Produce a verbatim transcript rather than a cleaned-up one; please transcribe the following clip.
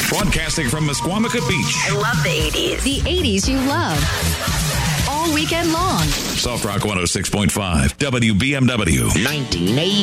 Broadcasting from Mesquamicut Beach. I love the eighties. The eighties you love. All weekend long. Soft Rock one oh six point five, W B M W. nineteen eighty